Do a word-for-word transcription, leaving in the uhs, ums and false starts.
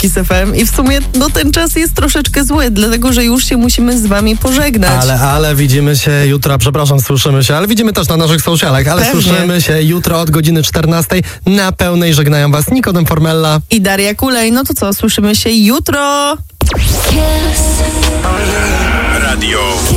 Kiss F M i w sumie no, ten czas jest troszeczkę zły, dlatego że już się musimy z wami pożegnać. Ale, ale widzimy się jutro, przepraszam, słyszymy się, ale widzimy też na naszych socialach, ale Pewnie. Słyszymy się jutro od godziny czternastej na pełnej. Żegnają was Nikodem Formella I Daria Kulej. No to co, słyszymy się jutro. Kiss. Radio